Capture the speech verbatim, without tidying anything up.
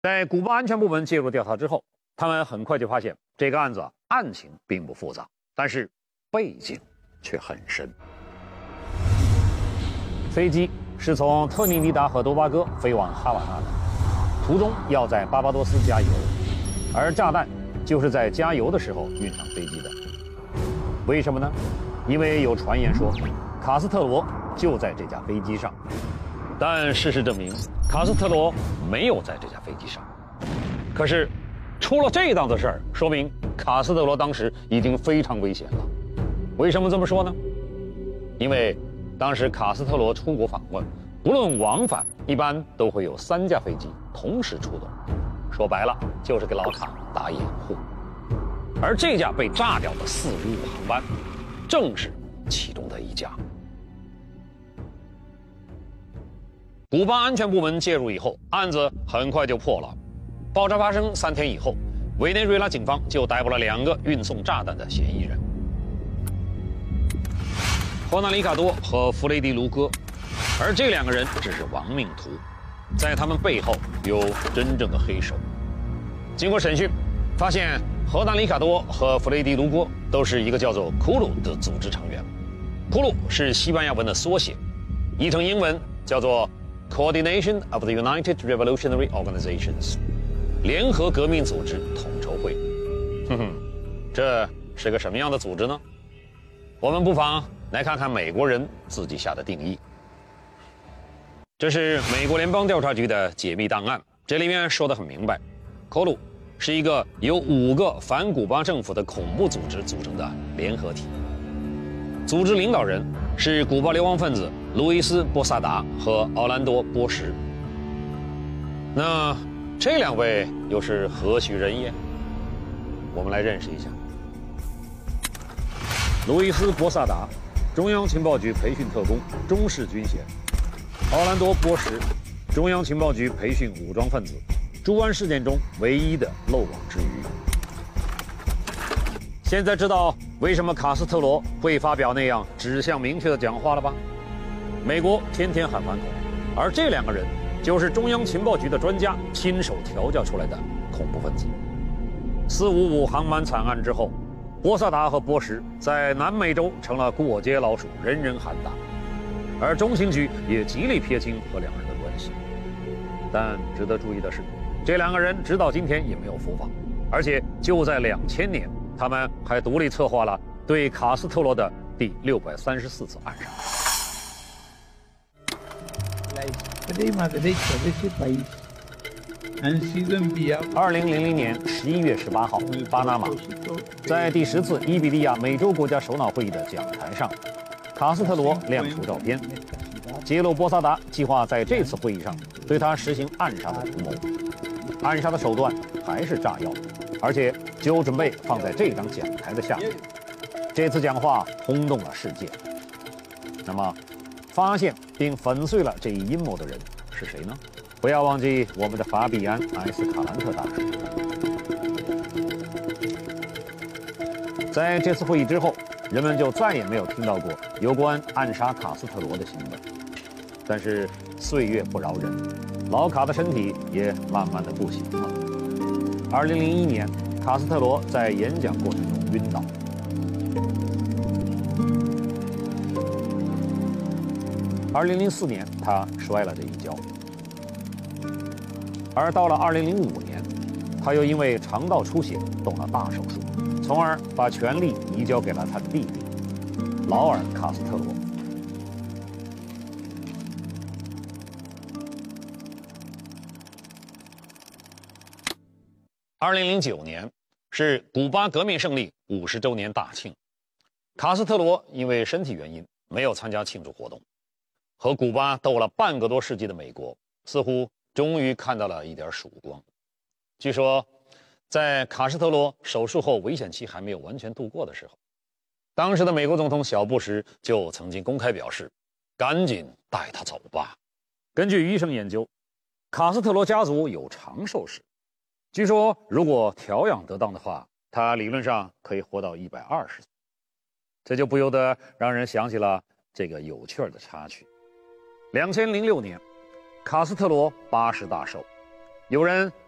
在古巴安全部门介入调查之后，他们很快就发现这个案子案情并不复杂，但是背景却很深。飞机是从特立尼达和多巴哥飞往哈瓦那的，途中要在巴巴多斯加油，而炸弹就是在加油的时候运上飞机的。为什么呢？因为有传言说卡斯特罗就在这架飞机上，但事实证明卡斯特罗没有在这架飞机上。可是出了这档子事儿，说明卡斯特罗当时已经非常危险了。为什么这么说呢？因为当时卡斯特罗出国访问，不论往返，一般都会有三架飞机同时出动，说白了就是给老卡打掩护。而这架被炸掉的四五五航班，正是其中的一架。古巴安全部门介入以后，案子很快就破了。爆炸发生三天以后，委内瑞拉警方就逮捕了两个运送炸弹的嫌疑人，霍纳里卡多和弗雷迪卢戈。而这两个人只是亡命徒，在他们背后有真正的黑手。经过审讯，发现霍纳里卡多和弗雷迪卢戈都是一个叫做库鲁的组织成员。库鲁是西班牙文的缩写，译成英文叫做 Coordination of the United Revolutionary Organizations， 联合革命组织统筹会。哼哼，这是个什么样的组织呢？我们不妨来看看美国人自己下的定义。这是美国联邦调查局的解密档案，这里面说得很明白，科鲁是一个由五个反古巴政府的恐怖组织组成的联合体。组织领导人是古巴流亡分子路易斯·波萨达和奥兰多·波什。那这两位又是何许人也？我们来认识一下。路易斯·波萨达，中央情报局培训特工，中式军衔。奥兰多·波什，中央情报局培训武装分子，猪湾事件中唯一的漏网之鱼。现在知道为什么卡斯特罗会发表那样指向明确的讲话了吧？美国天天喊反恐，而这两个人就是中央情报局的专家亲手调教出来的恐怖分子。四五五航班惨案之后，波萨达和波什在南美洲成了过街老鼠，人人喊打。而中情局也极力撇清和两人的关系。但值得注意的是，这两个人直到今天也没有伏法，而且就在两千年，他们还独立策划了对卡斯特罗的第六百三十四次暗杀。二零零零年十一月十八号，巴拿马，在第十次伊比利亚美洲国家首脑会议的讲台上，卡斯特罗亮出照片，揭露波萨达计划在这次会议上对他实行暗杀的图谋。暗杀的手段还是炸药，而且就准备放在这张讲台的下面。这次讲话轰动了世界。那么，发现并粉碎了这一阴谋的人是谁呢？不要忘记我们的法比安·埃斯卡兰特大师。在这次会议之后，人们就再也没有听到过有关暗杀卡斯特罗的新闻。但是岁月不饶人，老卡的身体也慢慢的不行了。二零零一年，卡斯特罗在演讲过程中晕倒。二零零四年，他摔了这一跤。而到了二零零五年，他又因为肠道出血动了大手术，从而把权力移交给了他的弟弟劳尔·卡斯特罗。二零零九年是古巴革命胜利五十周年大庆，卡斯特罗因为身体原因没有参加庆祝活动。和古巴斗了半个多世纪的美国，似乎终于看到了一点曙光。据说，在卡斯特罗手术后危险期还没有完全度过的时候，当时的美国总统小布什就曾经公开表示：“赶紧带他走吧。”根据医生研究，卡斯特罗家族有长寿史，据说如果调养得当的话，他理论上可以活到一百二十岁。这就不由得让人想起了这个有趣的插曲。两千零六年，卡斯特罗八十大寿，有人